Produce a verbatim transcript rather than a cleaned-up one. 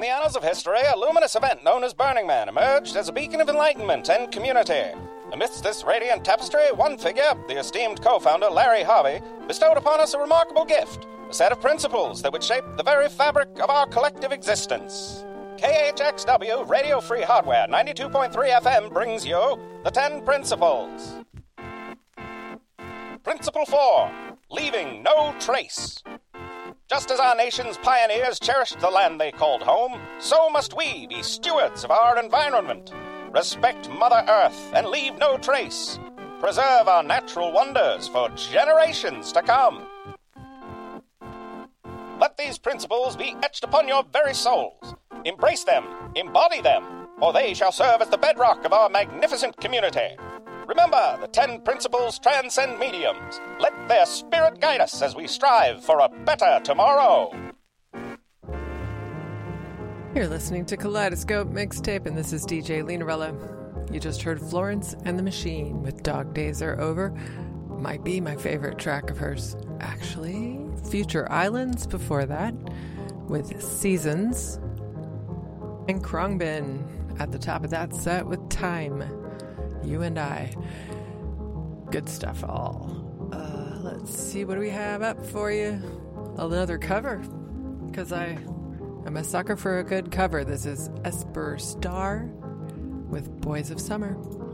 the annals of history, a luminous event known as Burning Man emerged as a beacon of enlightenment and community. Amidst this radiant tapestry, one figure, the esteemed co-founder Larry Harvey, bestowed upon us a remarkable gift, a set of principles that would shape the very fabric of our collective existence. K H X W Radio Free Hardware ninety-two point three F M brings you the Ten Principles. Principle four, leaving no trace. Just as our nation's pioneers cherished the land they called home, so must we be stewards of our environment. Respect Mother Earth and leave no trace. Preserve our natural wonders for generations to come. Let these principles be etched upon your very souls. Embrace them, embody them, or they shall serve as the bedrock of our magnificent community. Remember, the ten principles transcend mediums. Let their spirit guide us as we strive for a better tomorrow. You're listening to Kaleidoscope Mixtape, and this is D J Linarella. You just heard Florence and the Machine with Dog Days Are Over. Might be my favorite track of hers. Actually, Future Islands before that with Seasons. And Khruangbin at the top of that set with Time. You and I. Good stuff all. Uh, let's see, what do we have up for you? Another cover. Because I, I'm a sucker for a good cover. This is Esper Star with Boys of Summer.